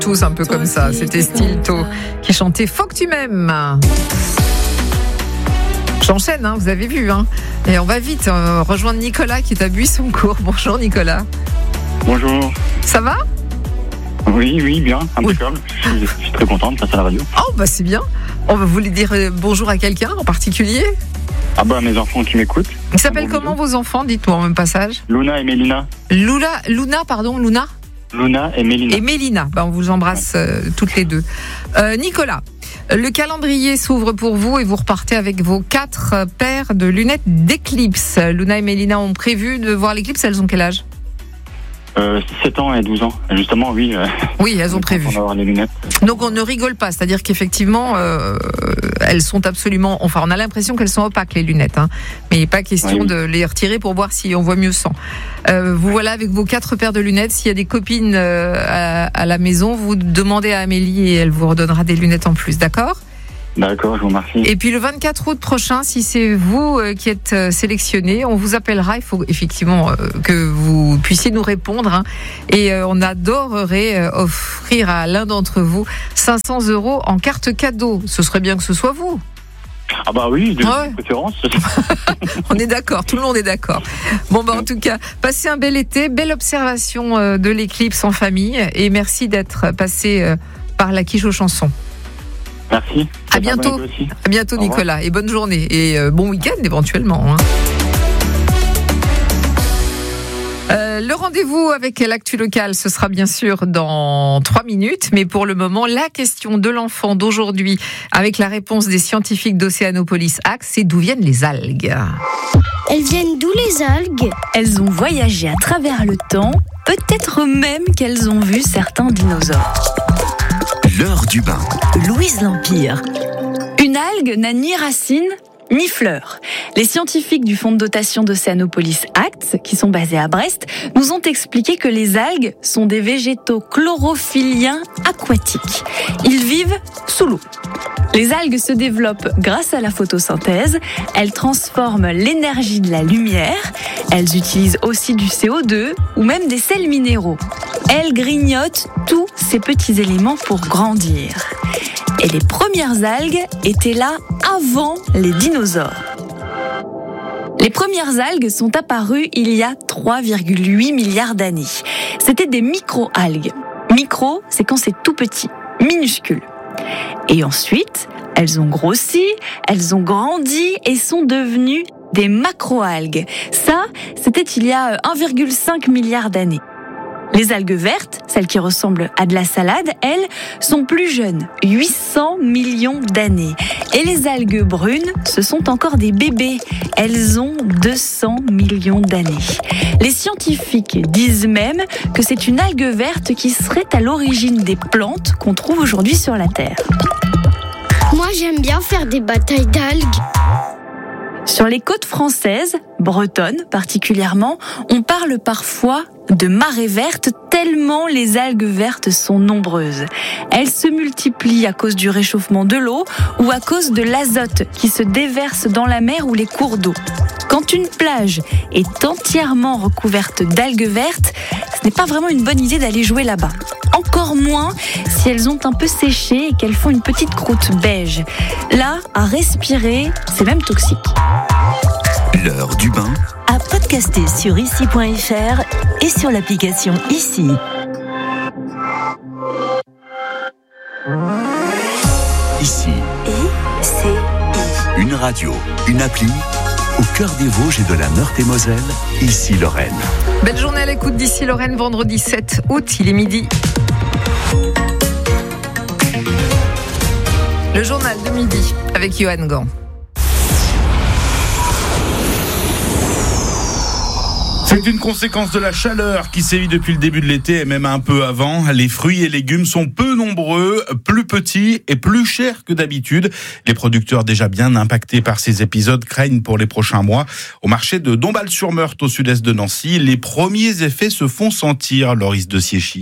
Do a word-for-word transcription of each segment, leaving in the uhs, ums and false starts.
tous un peu comme ça. C'était Stilto qui chantait Faut que tu m'aimes. J'enchaîne, hein, vous avez vu. Hein. Et on va vite euh, rejoindre Nicolas qui est à Buissoncourt. Bonjour Nicolas. Bonjour. Ça va ? Oui, oui, bien, impeccable. Oui. Je, suis, je suis très content de passer à la radio. Oh, bah c'est bien. On va vous dire bonjour à quelqu'un en particulier ? Ah bah mes enfants qui m'écoutent. Ils s'appellent bon comment bisous. Vos enfants ? Dites-moi en même passage. Luna et Mélina. Luna, Luna, pardon, Luna ? Luna et Mélina. Et Mélina, bah, on vous embrasse euh, toutes les deux. Euh, Nicolas, le calendrier s'ouvre pour vous et vous repartez avec vos quatre paires de lunettes d'éclipse. Luna et Mélina ont prévu de voir l'éclipse, elles ont quel âge ? Euh, sept ans et douze ans. Justement, oui. Euh, oui, elles ont prévu. On va avoir les lunettes. Donc on ne rigole pas, c'est-à-dire qu'effectivement, euh, elles sont absolument... Enfin, on a l'impression qu'elles sont opaques, les lunettes. Hein, mais il n'est pas question oui, oui. de les retirer pour voir si on voit mieux sans. Euh, vous voilà avec vos quatre paires de lunettes. S'il y a des copines euh, à, à la maison, vous demandez à Amélie et elle vous redonnera des lunettes en plus, d'accord ? D'accord, je vous remercie. Et puis le vingt-quatre août prochain, si c'est vous qui êtes sélectionné, on vous appellera. Il faut effectivement que vous puissiez nous répondre. Hein. Et on adorerait offrir à l'un d'entre vous cinq cents euros en carte cadeau. Ce serait bien que ce soit vous. Ah bah oui, de ouais. préférence. On est d'accord, tout le monde est d'accord. Bon bah en tout cas, passez un bel été, belle observation de l'éclipse en famille. Et merci d'être passé par la quiche aux chansons. Merci. À bientôt. À bientôt Nicolas et bonne journée et euh, bon week-end éventuellement. Hein. Euh, le rendez-vous avec l'actu locale, ce sera bien sûr dans trois minutes, mais pour le moment, la question de l'enfant d'aujourd'hui, avec la réponse des scientifiques d'Océanopolis Axe, c'est d'où viennent les algues ? Elles viennent d'où les algues ? Elles ont voyagé à travers le temps, peut-être même qu'elles ont vu certains dinosaures. L'heure du bain. Louise L'Empire. Une algue n'a ni racines ni fleurs. Les scientifiques du fonds de dotation d'Océanopolis Axe, qui sont basés à Brest, nous ont expliqué que les algues sont des végétaux chlorophylliens aquatiques. Ils vivent sous l'eau. Les algues se développent grâce à la photosynthèse. Elles transforment l'énergie de la lumière. Elles utilisent aussi du C O deux ou même des sels minéraux. Elles grignotent tous ces petits éléments pour grandir. Et les premières algues étaient là avant les dinosaures. Les premières algues sont apparues il y a trois virgule huit milliards d'années. C'était des micro-algues. Micro, c'est quand c'est tout petit, minuscule. Et ensuite, elles ont grossi, elles ont grandi et sont devenues des macroalgues. Ça, c'était il y a un virgule cinq milliard d'années. Les algues vertes, celles qui ressemblent à de la salade, elles, sont plus jeunes, huit cents millions d'années. Et les algues brunes, ce sont encore des bébés. Elles ont deux cents millions d'années. Les scientifiques disent même que c'est une algue verte qui serait à l'origine des plantes qu'on trouve aujourd'hui sur la Terre. Moi, j'aime bien faire des batailles d'algues. Sur les côtes françaises, bretonnes particulièrement, on parle parfois de marée verte tellement les algues vertes sont nombreuses. Elles se multiplient à cause du réchauffement de l'eau ou à cause de l'azote qui se déverse dans la mer ou les cours d'eau. Quand une plage est entièrement recouverte d'algues vertes, ce n'est pas vraiment une bonne idée d'aller jouer là-bas. Encore moins si elles ont un peu séché et qu'elles font une petite croûte beige. Là, à respirer, c'est même toxique. L'heure du bain. À podcaster sur ici point f r et sur l'application Ici. Ici. I C I. Une radio, une appli. Au cœur des Vosges et de la Meurthe-et-Moselle, Ici Lorraine. Belle journée à l'écoute d'Ici Lorraine, vendredi sept août, il est midi. Le journal de midi avec Johan Gant. C'est une conséquence de la chaleur qui sévit depuis le début de l'été et même un peu avant. Les fruits et légumes sont peu nombreux, plus petits et plus chers que d'habitude. Les producteurs déjà bien impactés par ces épisodes craignent pour les prochains mois. Au marché de Dombasle-sur-Meurthe, au sud-est de Nancy, les premiers effets se font sentir, Loris de Siéchy.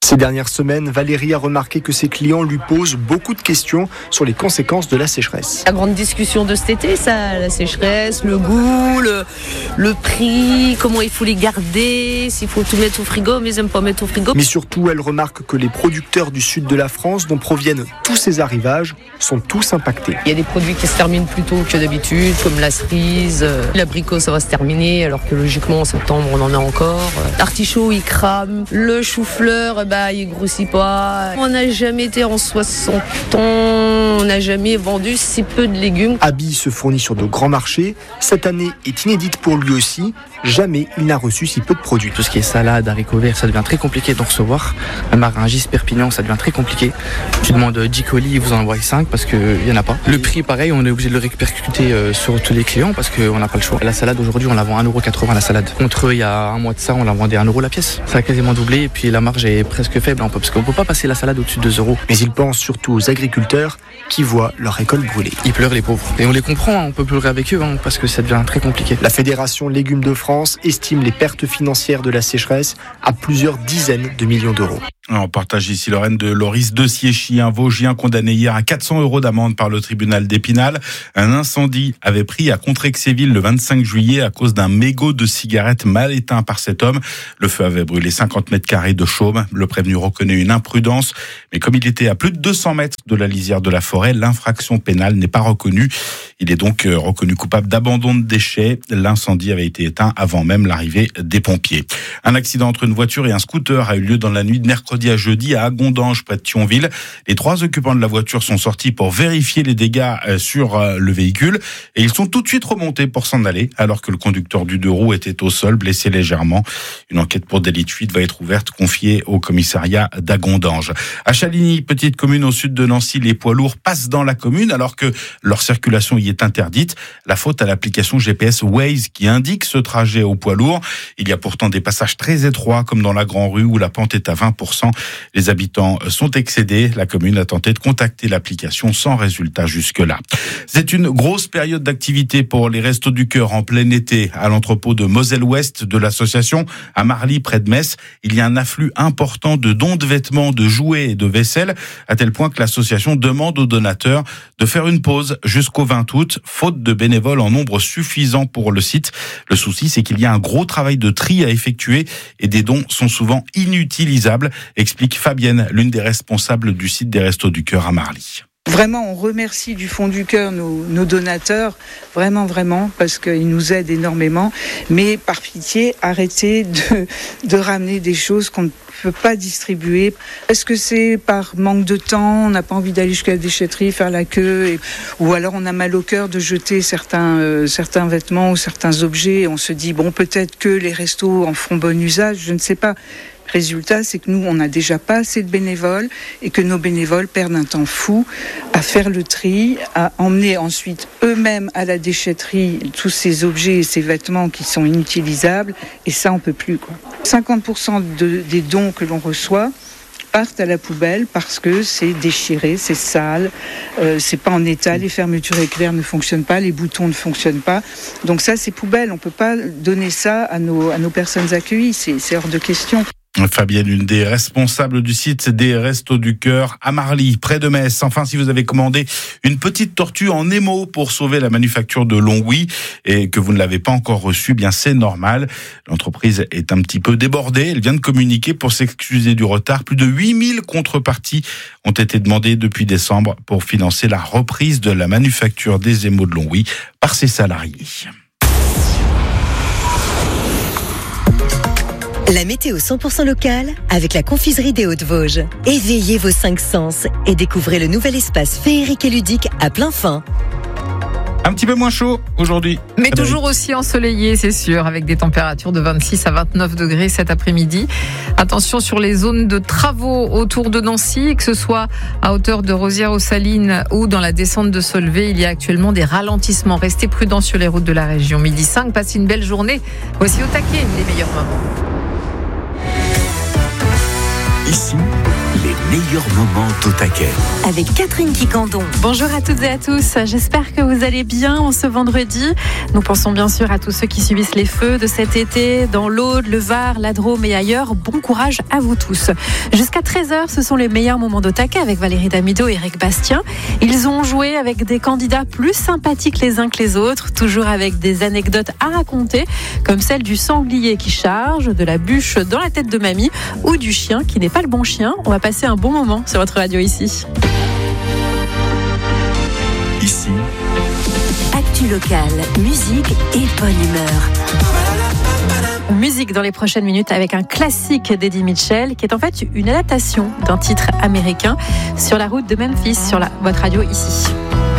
Ces dernières semaines, Valérie a remarqué que ses clients lui posent beaucoup de questions sur les conséquences de la sécheresse. La grande discussion de cet été, ça, la sécheresse, le goût, le, le prix, comment il faut les garder, s'il faut tout mettre au frigo, mais ils n'aiment pas mettre au frigo. Mais surtout, elle remarque que les producteurs du sud de la France, dont proviennent tous ces arrivages, sont tous impactés. Il y a des produits qui se terminent plus tôt que d'habitude, comme la cerise, l'abricot ça va se terminer, alors que logiquement en septembre on en a encore. L'artichaut il crame, le chou-fleur bah, il grossit pas. On n'a jamais été en soixante ans, on n'a jamais vendu si peu de légumes. Abi se fournit sur de grands marchés. Cette année est inédite pour lui aussi. Jamais il n'a reçu si peu de produits. Tout ce qui est salade, haricots verts, ça devient très compliqué d'en recevoir. Même à Rungis, Perpignan, ça devient très compliqué. Tu demandes dix colis, ils vous en envoient cinq parce qu'il n'y en a pas. Le prix, pareil, on est obligé de le répercuter sur tous les clients parce qu'on n'a pas le choix. La salade, aujourd'hui, on la vend un euro quatre-vingts la salade. Contre il y a un mois de ça, on la vendait un euro la pièce. Ça a quasiment doublé et puis la marge est presque faible hein, parce qu'on ne peut pas passer la salade au-dessus de deux euros. Mais il pense surtout aux agriculteurs qui voient leur récolte brûler. Ils pleurent les pauvres. Et on les comprend, hein, on peut pleurer avec eux hein, parce que ça devient très compliqué. La Fédération Légumes de France estime les pertes financières de la sécheresse à plusieurs dizaines de millions d'euros. On partage ici Lorraine de Loris de Siéchy, un Vosgien condamné hier à quatre cents euros d'amende par le tribunal d'Épinal. Un incendie avait pris à Contrexéville le vingt-cinq juillet à cause d'un mégot de cigarette mal éteint par cet homme. Le feu avait brûlé cinquante mètres carrés de chaume. Le prévenu reconnaît une imprudence, mais comme il était à plus de deux cents mètres de la lisière de la forêt, l'infraction pénale n'est pas reconnue. Il est donc reconnu coupable d'abandon de déchets. L'incendie avait été éteint avant même l'arrivée des pompiers. Un accident entre une voiture et un scooter a eu lieu dans la nuit de mercredi à jeudi à Agondange, près de Thionville. Les trois occupants de la voiture sont sortis pour vérifier les dégâts sur le véhicule et ils sont tout de suite remontés pour s'en aller alors que le conducteur du deux roues était au sol, blessé légèrement. Une enquête pour délit de fuite va être ouverte, confiée au commissariat d'Agondange. À Chaligny, petite commune au sud de Nancy, les poids lourds passent dans la commune alors que leur circulation y est interdite. La faute à l'application G P S Waze qui indique ce trajet aux poids lourds. Il y a pourtant des passages très étroits comme dans la Grand Rue où la pente est à vingt pour cent. Les habitants sont excédés. La commune a tenté de contacter l'application sans résultat jusque-là. C'est une grosse période d'activité pour les Restos du Cœur en plein été. À l'entrepôt de Moselle-Ouest de l'association à Marly, près de Metz, il y a un afflux important de dons de vêtements, de jouets et de vaisselle, à tel point que l'association demande aux donateurs de faire une pause jusqu'au vingt août, faute de bénévoles en nombre suffisant pour le site. Le souci, c'est qu'il y a un gros travail de tri à effectuer et des dons sont souvent inutilisables, explique Fabienne, l'une des responsables du site des Restos du Cœur à Marly. Vraiment, on remercie du fond du cœur nos, nos donateurs, vraiment, vraiment, parce qu'ils nous aident énormément. Mais par pitié, arrêtez de, de ramener des choses qu'on ne peut pas distribuer. Est-ce que c'est par manque de temps, on n'a pas envie d'aller jusqu'à la déchetterie, faire la queue, et, ou alors on a mal au cœur de jeter certains, euh, certains vêtements ou certains objets, et on se dit, bon, peut-être que les restos en feront bon usage, je ne sais pas. Résultat, c'est que nous, on n'a déjà pas assez de bénévoles et que nos bénévoles perdent un temps fou à faire le tri, à emmener ensuite eux-mêmes à la déchetterie tous ces objets et ces vêtements qui sont inutilisables. Et ça, on peut plus, quoi. cinquante pour cent de, des dons que l'on reçoit partent à la poubelle parce que c'est déchiré, c'est sale, euh, c'est pas en état, les fermetures éclairs ne fonctionnent pas, les boutons ne fonctionnent pas. Donc ça, c'est poubelle. On peut pas donner ça à nos, à nos personnes accueillies. C'est, c'est hors de question. Fabienne, une des responsables du site des Restos du Cœur à Marly, près de Metz. Enfin, si vous avez commandé une petite tortue en émaux pour sauver la manufacture de Longwy et que vous ne l'avez pas encore reçue, bien c'est normal. L'entreprise est un petit peu débordée. Elle vient de communiquer pour s'excuser du retard. Plus de huit mille contreparties ont été demandées depuis décembre pour financer la reprise de la manufacture des émaux de Longwy par ses salariés. La météo cent pour cent locale avec la confiserie des Hauts-de-Vosges. Éveillez vos cinq sens et découvrez le nouvel espace féerique et ludique à plein fin. Un petit peu moins chaud aujourd'hui. Mais toujours aussi ensoleillé, c'est sûr, avec des températures de vingt-six à vingt-neuf degrés cet après-midi. Attention sur les zones de travaux autour de Nancy, que ce soit à hauteur de Rosières-aux-Salines ou dans la descente de Solvay. Il y a actuellement des ralentissements. Restez prudents sur les routes de la région. midi cinq, passez une belle journée. Voici au taquet les meilleurs moments. Ici, les meilleurs moments d'Otaquet. Avec Catherine Quicandon. Bonjour à toutes et à tous, j'espère que vous allez bien en ce vendredi. Nous pensons bien sûr à tous ceux qui subissent les feux de cet été dans l'Aude, le Var, la Drôme et ailleurs. Bon courage à vous tous. Jusqu'à treize heures, ce sont les meilleurs moments d'Otaquet avec Valérie Damido et Eric Bastien. Ils ont joué avec des candidats plus sympathiques les uns que les autres, toujours avec des anecdotes à raconter, comme celle du sanglier qui charge, de la bûche dans la tête de mamie ou du chien qui n'est pas le bon chien. On va passer un bon moment sur votre radio ici. Ici, Actu locale, musique et bonne humeur. Musique dans les prochaines minutes avec un classique d'Eddie Mitchell qui est en fait une adaptation d'un titre américain, Sur la route de Memphis, sur la, votre radio ici.